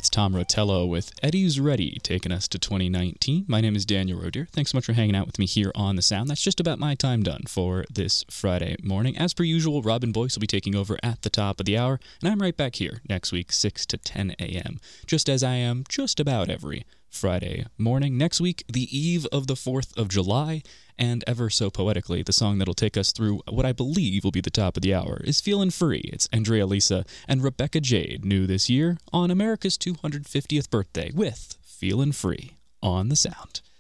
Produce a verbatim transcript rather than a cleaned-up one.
That's Tom Rotello with Eddie's Ready, taking us to twenty nineteen. My name is Daniel Roedier. Thanks so much for hanging out with me here on The Sound. That's just about my time done for this Friday morning. As per usual, Robin Boyce will be taking over at the top of the hour, and I'm right back here next week, six to ten a.m., just as I am just about every Friday morning. Next week, the eve of the fourth of July, and ever so poetically, the song that'll take us through what I believe will be the top of the hour is Feelin' Free. It's Andrea Lisa and Rebecca Jade, new this year on America's two hundred fiftieth birthday with Feelin' Free on The Sound.